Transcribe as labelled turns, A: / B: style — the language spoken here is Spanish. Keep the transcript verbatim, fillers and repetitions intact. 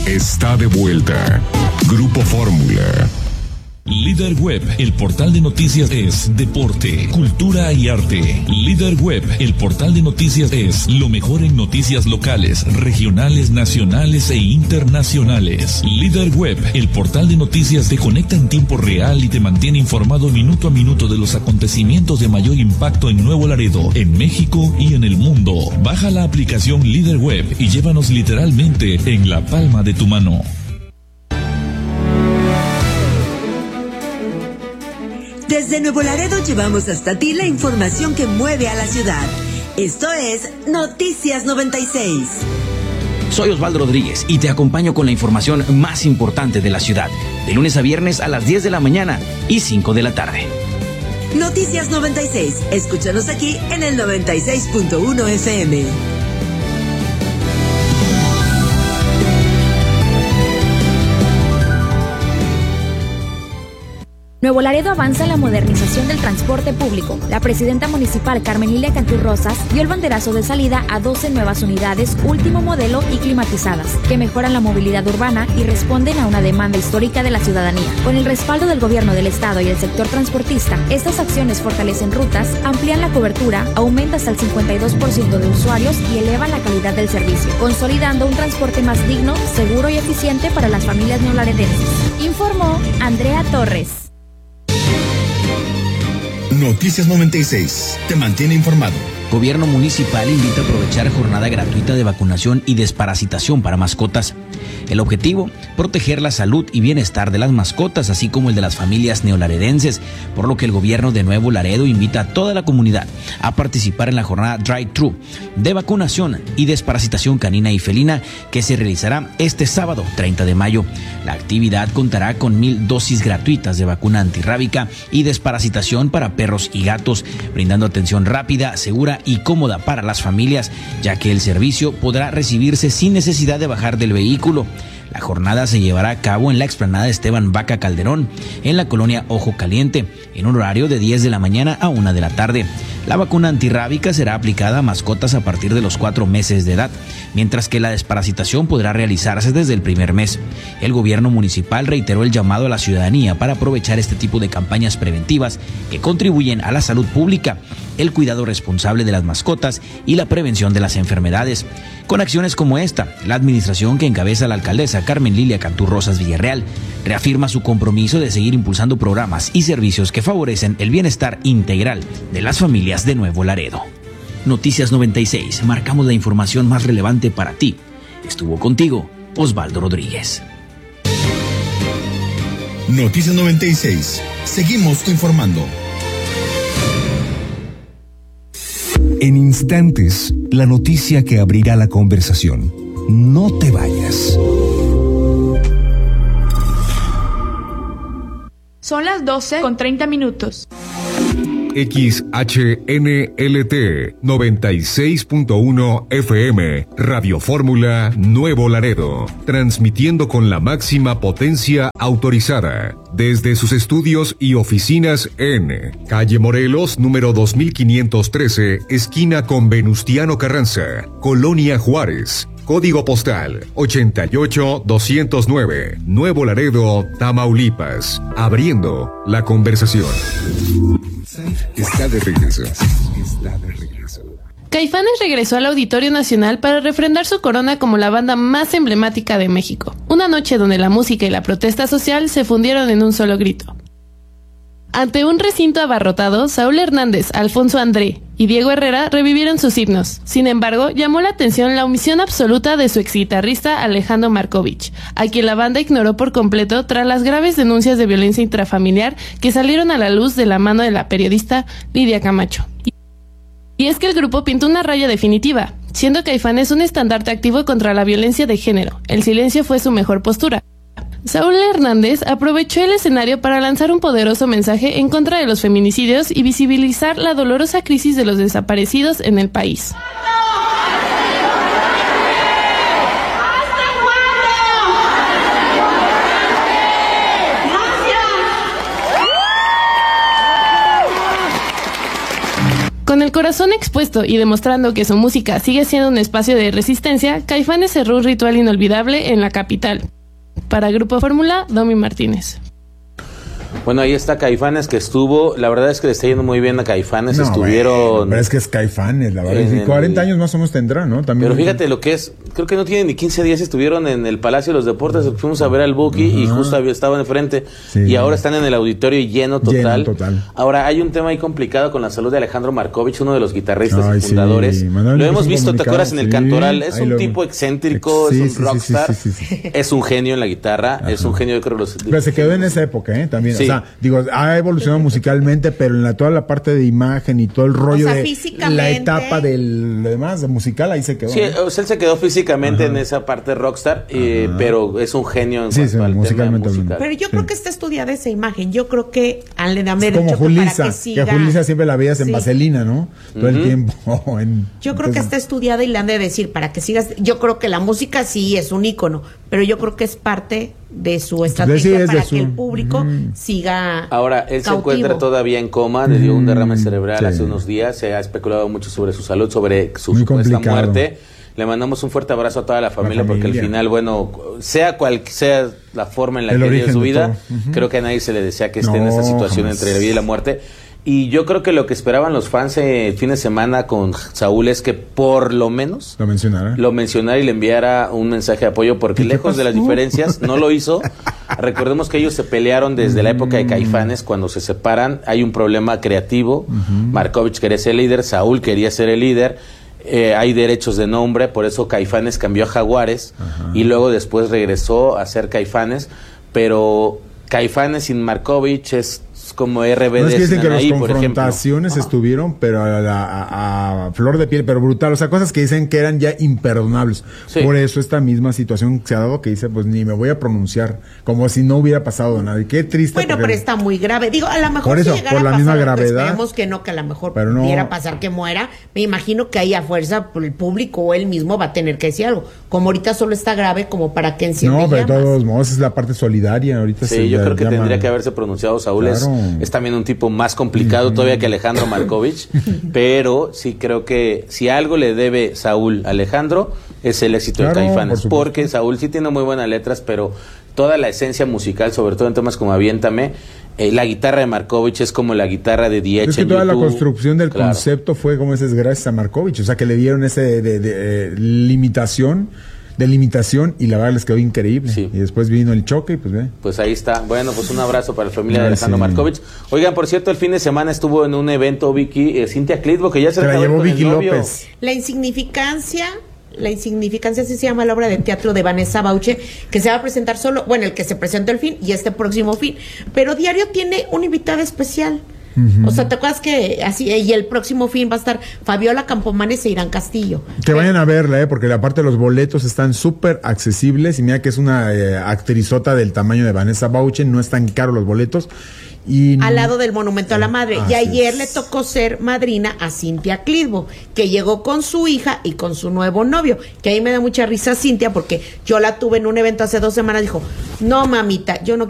A: está de vuelta. Grupo Fórmula.
B: Líder Web, el portal de noticias es deporte, cultura y arte. Líder Web, el portal de noticias es lo mejor en noticias locales, regionales, nacionales e internacionales. Líder Web, el portal de noticias te conecta en tiempo real y te mantiene informado minuto a minuto de los acontecimientos de mayor impacto en Nuevo Laredo, en México y en el mundo. Baja la aplicación Líder Web y llévanos literalmente en la palma de tu mano.
C: Desde Nuevo Laredo llevamos hasta ti la información que mueve a la ciudad. Esto es Noticias noventa y seis.
D: Soy Osvaldo Rodríguez y te acompaño con la información más importante de la ciudad, de lunes a viernes a las diez de la mañana y cinco de la tarde.
C: Noticias noventa y seis. Escúchanos aquí en el noventa y seis punto uno F M.
E: Nuevo Laredo avanza en la modernización del transporte público. La presidenta municipal Carmen Lilia Cantú Rosas dio el banderazo de salida a doce nuevas unidades último modelo y climatizadas, que mejoran la movilidad urbana y responden a una demanda histórica de la ciudadanía. Con el respaldo del gobierno del estado y el sector transportista, estas acciones fortalecen rutas, amplían la cobertura, aumentan hasta el cincuenta y dos por ciento de usuarios y elevan la calidad del servicio, consolidando un transporte más digno, seguro y eficiente para las familias neolaredenses. Informó Andrea Torres.
F: Noticias noventa y seis. Te mantiene informado.
D: Gobierno municipal invita a aprovechar jornada gratuita de vacunación y desparasitación para mascotas. El objetivo, proteger la salud y bienestar de las mascotas, así como el de las familias neolaredenses, por lo que el gobierno de Nuevo Laredo invita a toda la comunidad a participar en la jornada Drive-Thru de vacunación y desparasitación canina y felina que se realizará este sábado treinta de mayo. La actividad contará con mil dosis gratuitas de vacuna antirrábica y desparasitación para perros y gatos, brindando atención rápida, segura y cómoda para las familias, ya que el servicio podrá recibirse sin necesidad de bajar del vehículo. La jornada se llevará a cabo en la explanada Esteban Vaca Calderón, en la colonia Ojo Caliente, en un horario de diez de la mañana a una de la tarde. La vacuna antirrábica será aplicada a mascotas a partir de los cuatro meses de edad, mientras que la desparasitación podrá realizarse desde el primer mes. El gobierno municipal reiteró el llamado a la ciudadanía para aprovechar este tipo de campañas preventivas que contribuyen a la salud pública, el cuidado responsable de las mascotas y la prevención de las enfermedades. Con acciones como esta, la administración que encabeza la alcaldesa Carmen Lilia Cantú Rosas Villarreal reafirma su compromiso de seguir impulsando programas y servicios que favorecen el bienestar integral de las familias de Nuevo Laredo. Noticias noventa y seis, marcamos la información más relevante para ti. Estuvo contigo Osvaldo Rodríguez.
F: Noticias noventa y seis, seguimos informando.
A: En instantes, la noticia que abrirá la conversación. No te vayas.
G: Son las doce con treinta minutos.
A: X H N L T noventa y seis punto uno F M, Radio Fórmula Nuevo Laredo, transmitiendo con la máxima potencia autorizada desde sus estudios y oficinas en Calle Morelos, número dos mil quinientos trece, esquina con Venustiano Carranza, Colonia Juárez. Código postal ochenta y ocho doscientos nueve, Nuevo Laredo, Tamaulipas. Abriendo la conversación. Está de regreso. Está de regreso.
G: Caifanes regresó al Auditorio Nacional para refrendar su corona como la banda más emblemática de México. Una noche donde la música y la protesta social se fundieron en un solo grito. Ante un recinto abarrotado, Saúl Hernández, Alfonso André y Diego Herrera revivieron sus himnos. Sin embargo, llamó la atención la omisión absoluta de su exguitarrista Alejandro Markovich, a quien la banda ignoró por completo tras las graves denuncias de violencia intrafamiliar que salieron a la luz de la mano de la periodista Lidia Camacho. Y es que el grupo pintó una raya definitiva, siendo Caifanes un estandarte activo contra la violencia de género. El silencio fue su mejor postura. Saúl Hernández aprovechó el escenario para lanzar un poderoso mensaje en contra de los feminicidios y visibilizar la dolorosa crisis de los desaparecidos en el país. Con Con el corazón expuesto y demostrando que su música sigue siendo un espacio de resistencia, Caifanes cerró un ritual inolvidable en la capital. Para Grupo Fórmula, Domi Martínez.
H: Bueno, ahí está Caifanes, que estuvo, la verdad es que le está yendo muy bien a Caifanes,
I: no,
H: estuvieron...
I: Bueno, pero es que es Caifanes, la verdad, y cuarenta años más o menos tendrá, ¿no? También.
H: Pero fíjate lo que es, creo que no tienen ni quince días, estuvieron en el Palacio de los Deportes, fuimos a ver al Buki uh-huh. y justo estaban enfrente, sí, y ahora están en el auditorio lleno total.
I: Lleno total.
H: Ahora, hay un tema ahí complicado con la salud de Alejandro Markovich, uno de los guitarristas
I: Ay,
H: y fundadores.
I: Sí.
H: Lo hemos visto, ¿te acuerdas? En el
I: sí.
H: Cantoral, es
I: Ahí
H: un
I: lo...
H: tipo excéntrico,
I: sí,
H: es un
I: sí,
H: rockstar,
I: sí, sí, sí, sí.
H: es un genio en la guitarra, Ajá. es un genio, yo creo que los...
I: Pero se quedó en esa época, ¿eh? También,
H: sí.
I: o sea, digo, ha evolucionado musicalmente, pero en la toda la parte de imagen y todo el rollo
J: o sea,
I: de la etapa del lo demás de musical ahí se quedó.
H: Sí,
I: ¿no?
H: o sea, él se quedó físicamente Ajá. en esa parte rockstar, eh, pero es un genio en
I: sí,
H: cuanto
I: sí,
H: al
I: musicalmente
H: tema musical.
J: Pero yo sí. creo que está estudiada esa imagen. Yo creo que al de haber
I: como
J: hecho
I: Julissa,
J: para que siga.
I: que a Julissa siempre la veías en
J: sí.
I: vaselina, ¿no? Todo uh-huh. el tiempo. En,
J: yo creo entonces, que está estudiada y le han de decir para que sigas. Yo creo que la música sí es un ícono, pero yo creo que es parte de su estrategia sí, para su... que el público mm. siga.
H: Ahora, él
J: cautivo.
H: se encuentra todavía en coma, le dio un derrame cerebral sí. hace unos días, se ha especulado mucho sobre su salud, sobre su
I: Muy
H: supuesta
I: complicado.
H: muerte. Le mandamos un fuerte abrazo a toda la familia, la familia. porque al final, bueno, sea cual sea la forma en la el que vive su vida, uh-huh. creo que a nadie se le desea que esté no, en esta situación jamás. entre la vida y la muerte. Y yo creo que lo que esperaban los fans el fin de semana con Saúl es que por lo menos
I: lo mencionara,
H: lo mencionara y le enviara un mensaje de apoyo, porque lejos de las diferencias no lo hizo. Recordemos que ellos se pelearon desde la época de Caifanes, cuando se separan. Hay un problema creativo. Uh-huh. Markovich quería ser líder, Saúl quería ser el líder. Eh, hay derechos de nombre, por eso Caifanes cambió a Jaguares uh-huh. y luego después regresó a ser Caifanes. Pero Caifanes sin Markovich es como R B D.
I: No es que dicen que las
H: ahí,
I: confrontaciones estuvieron, pero a, la, a, a flor de piel, pero brutal. O sea, cosas que dicen que eran ya imperdonables. Sí. Por eso esta misma situación se ha dado que dice, pues ni me voy a pronunciar, como si no hubiera pasado nada. Y qué triste.
J: Bueno,
I: porque...
J: pero está muy grave. Digo, a lo mejor
I: por eso,
J: si llegara
I: por la
J: a pasar,
I: misma gravedad.
J: Esperemos que no, que a lo mejor
I: pero no...
J: pudiera pasar que muera. Me imagino que ahí a fuerza el público o él mismo va a tener que decir algo. Como ahorita solo está grave, como para que encienda
I: No, pero de
J: llamas.
I: todos modos es la parte solidaria. Ahorita
H: sí,
I: se
H: yo creo que
I: llama...
H: tendría que haberse pronunciado Saúl. Claro. Es, es también un tipo más complicado uh-huh. todavía que Alejandro Markovich, pero sí creo que si algo le debe Saúl a Alejandro es el éxito claro, de Caifanes, por porque Saúl sí tiene muy buenas letras, pero toda la esencia musical, sobre todo en temas como Aviéntame, eh, la guitarra de Markovich es como la guitarra de D H.
I: Es que toda
H: YouTube.
I: La construcción del
H: claro.
I: concepto fue como ese, es gracias a Markovich, o sea que le dieron ese de, de, de, de limitación de limitación y la verdad les quedó increíble. Sí. Y después vino el choque y pues ve.
H: Pues ahí está. Bueno, pues un abrazo para la familia Ay, de Alejandro sí. Markovich. Oigan, por cierto, el fin de semana estuvo en un evento Vicky, eh, Cintia Clitbo, que ya se
I: la llevó
H: con
I: Vicky
H: el novio.
I: López.
J: La insignificancia, la insignificancia así se llama la obra de teatro de Vanessa Bauche, que se va a presentar solo, bueno, el que se presentó el fin y este próximo fin. Pero Diario tiene una invitada especial. Uh-huh. O sea, ¿te acuerdas que así y el próximo fin va a estar Fabiola Campomanes e Irán Castillo?
I: Que vayan a verla, eh, porque la parte de los boletos están súper accesibles y mira que es una eh, actrizota del tamaño de Vanessa Bauche, no están caros los boletos. Y...
J: al lado del Monumento a la Madre.
I: Ah,
J: y ayer
I: sí.
J: le tocó ser madrina a Cintia Clitbo, que llegó con su hija y con su nuevo novio. Que ahí me da mucha risa Cintia, porque yo la tuve en un evento hace dos semanas. Dijo, no mamita, yo no